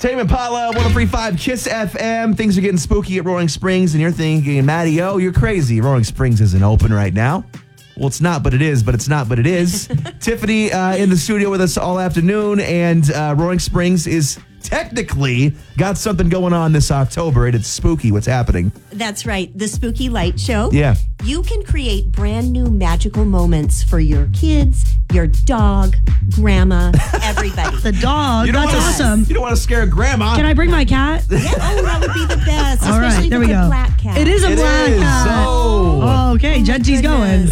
Tame Impala, 103.5 Kiss FM. Things are getting spooky at Roaring Springs, and you're thinking, Maddie, oh, you're crazy. Roaring Springs isn't open right now. Well, it's not, but it is, but it's not, but it is. Tiffany in the studio with us all afternoon, and Roaring Springs is technically got something going on this October, and it's spooky. What's happening? That's right. The Spooky Light Show. Yeah. You can create brand new magical moments for your kids, your dog, grandma, everybody. The dog. That's awesome. You don't want to scare grandma. Can I bring my cat? Yeah, oh, that would be the best. All right, especially there if we it's go. a black cat. It is a black cat. Oh, okay. Genji's going.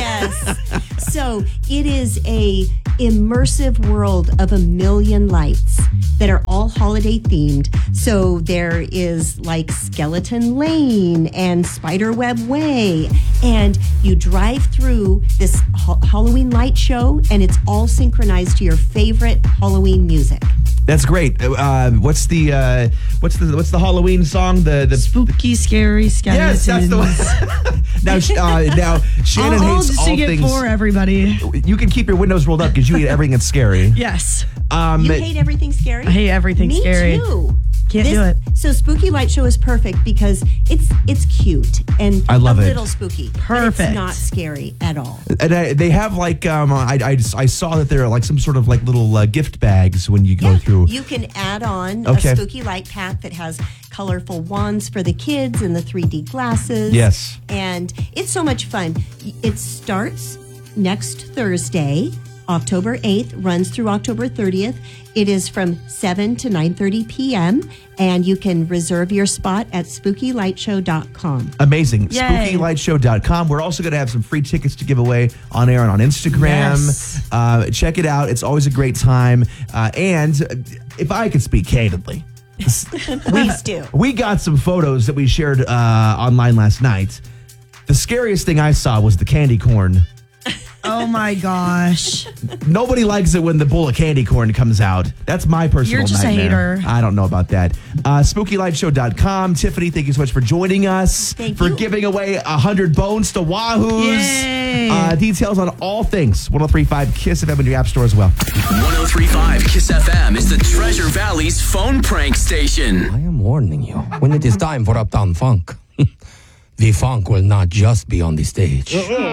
Yes. So it is a immersive world of a million lights that are all holiday themed. So there is like Skeleton Lane and Spiderweb Way, and you drive through this Halloween light show, and it's all synchronized to your favorite Halloween music. That's great. What's the Halloween song? The Spooky, scary skeletons. Yes, that's the one. now Shannon I'll hates all sing it things. for everybody. You can keep your windows rolled up because you hate everything that's scary. Yes. You hate everything scary? I hate everything Me scary. too. Can't do it. So Spooky Light Show is perfect because it's cute and I love a it. little spooky. But Perfect. it's not scary at all. And they have like I saw that there are like some sort of like little gift bags when you go through. You can add on Okay. a spooky light pack that has colorful wands for the kids and the 3D glasses. Yes. And it's so much fun. It starts next Thursday, October 8th, runs through October 30th. It is from 7 to 9:30 p.m. and you can reserve your spot at spookylightshow.com. Amazing. Yay. SpookyLightShow.com. We're also going to have some free tickets to give away on air and on Instagram. Yes. Check it out. It's always a great time. And if I could speak candidly, Please do. we got some photos that we shared online last night. The scariest thing I saw was the candy corn. Oh my gosh. Nobody likes it when the bowl of candy corn comes out. That's my personal You're just a nightmare. hater. I don't know about that. SpookyLightShow.com. Tiffany, thank you so much for joining us. Thank for you. giving away 100 bones to Wahoos. Yay. Details on all things. 103.5 Kiss FM in your app store as well. 103.5 Kiss FM is the Treasure Valley's phone prank station. I am warning you, when it is time for Uptown Funk, the funk will not just be on the stage.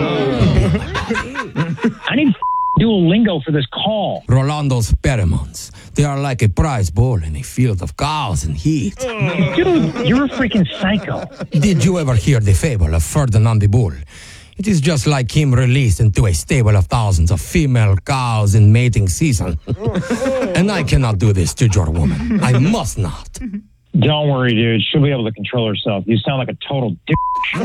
I need Duolingo for this call. Rolando's pheromones, they are like a prize ball in a field of chaos and heat. Dude, you're a freaking psycho. Did you ever hear the fable of Ferdinand the Bull? It is just like him released into a stable of thousands of female cows in mating season. And I cannot do this to your woman. I must not. Don't worry, dude. She'll be able to control herself. You sound like a total dick.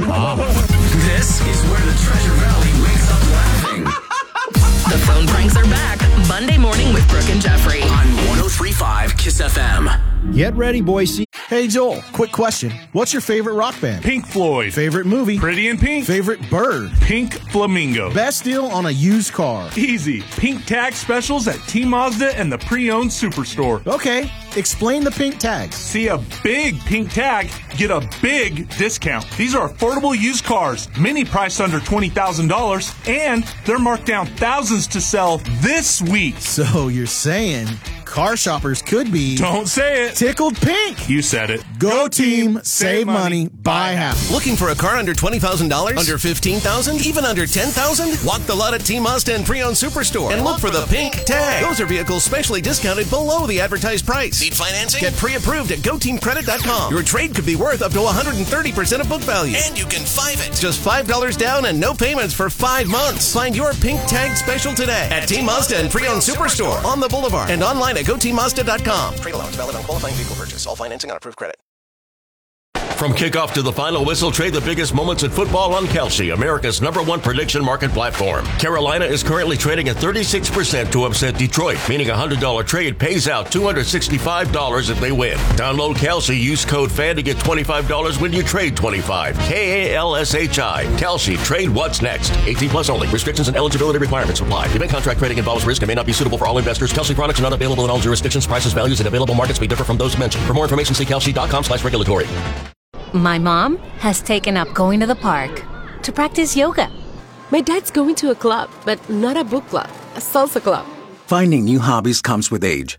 This is where the Treasure Valley wakes up laughing. The phone pranks are back. Monday morning with Brooke and Jeffrey. On 103.5 Kiss FM. Get ready, Boise. Hey, Joel, quick question. What's your favorite rock band? Pink Floyd. Favorite movie? Pretty in Pink. Favorite bird? Pink Flamingo. Best deal on a used car? Easy. Pink tag specials at T Mazda and the pre-owned superstore. Okay, explain the pink tags. See a big pink tag, get a big discount. These are affordable used cars, many priced under $20,000, and they're marked down thousands to sell this week. So you're saying car shoppers could be... Don't say it. Tickled pink. You said it. Go team, save money, buy happy. Looking for a car under $20,000? Under $15,000? Even under $10,000? Walk the lot at T Mazda and Pre-Owned Superstore and look for the pink tag. Those are vehicles specially discounted below the advertised price. Need financing? Get pre-approved at GoTeamCredit.com. Your trade could be worth up to 130% of book value. And you can 5 it. Just $5 down and no payments for 5 months. Find your pink tag special today at T Mazda and Pre-Owned Superstore on the Boulevard and online at GoTeamMazda.com. Trade allowance valid on qualifying vehicle purchase. All financing on approved credit. From kickoff to the final whistle, trade the biggest moments in football on Kalshi, America's #1 prediction market platform. Carolina is currently trading at 36% to upset Detroit, meaning a $100 trade pays out $265 if they win. Download Kalshi, use code FAN to get $25 when you trade 25. KALSHI. Kalshi, trade what's next. 18 plus only. Restrictions and eligibility requirements apply. Event contract trading involves risk and may not be suitable for all investors. Kalshi products are not available in all jurisdictions. Prices, values, and available markets may differ from those mentioned. For more information, see kalshi.com/regulatory. My mom has taken up going to the park to practice yoga. My dad's going to a club, but not a book club, a salsa club. Finding new hobbies comes with age.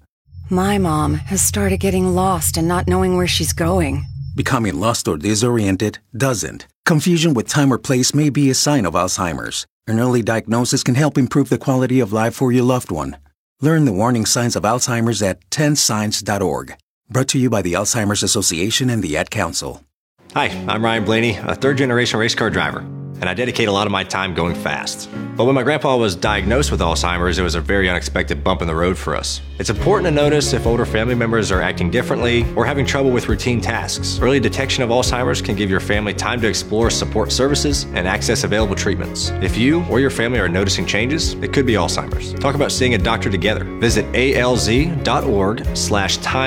My mom has started getting lost and not knowing where she's going. Becoming lost or disoriented doesn't. Confusion with time or place may be a sign of Alzheimer's. An early diagnosis can help improve the quality of life for your loved one. Learn the warning signs of Alzheimer's at 10signs.org. Brought to you by the Alzheimer's Association and the Ad Council. Hi, I'm Ryan Blaney, a third-generation race car driver, and I dedicate a lot of my time going fast. But when my grandpa was diagnosed with Alzheimer's, it was a very unexpected bump in the road for us. It's important to notice if older family members are acting differently or having trouble with routine tasks. Early detection of Alzheimer's can give your family time to explore support services and access available treatments. If you or your family are noticing changes, it could be Alzheimer's. Talk about seeing a doctor together. Visit alz.org/time